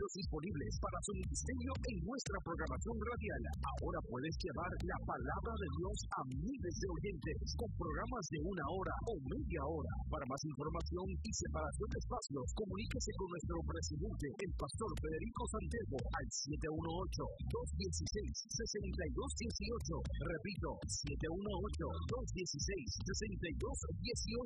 espacios disponibles para su ministerio en nuestra programación radial. Ahora puedes llevar la palabra de Dios a miles de oyentes con programas de 1 hora o media hora. Para más información y separación de espacios, comuníquese con nuestro presidente, el pastor Federico Santiago, al 718-216-6218. Repito, 718-216-6218.